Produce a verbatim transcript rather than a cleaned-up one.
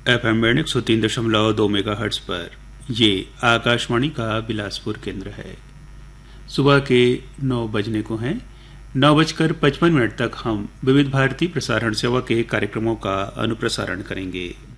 F M band एक सौ तीन दशमलव दो मेगा हर्ट्स पर। ये आकाशवाणी का बिलासपुर केंद्र है। सुबह के नौ बजने को हैं। नौ बजकर पचपन मिनट तक हम विविध भारती प्रसारण सेवा के कार्यक्रमों का अनुप्रसारण करेंगे।